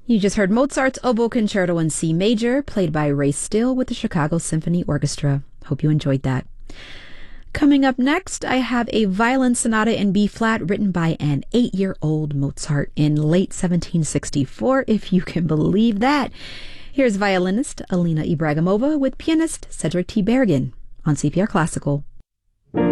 You just heard Mozart's Oboe Concerto in C Major, played by Ray Still with the Chicago Symphony Orchestra. Hope you enjoyed that. Coming up next, I have a violin sonata in B-flat written by an 8-year-old Mozart in late 1764, if you can believe that. Here's violinist Alina Ibragimova with pianist Cedric T. Bergen on CPR Classical.